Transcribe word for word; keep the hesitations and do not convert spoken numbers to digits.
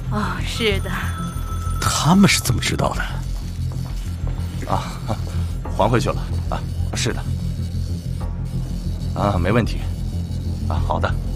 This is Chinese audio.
哦，是的。 他们是怎么知道的？ 啊，还回去了啊，是的。啊，没问题。啊，好的。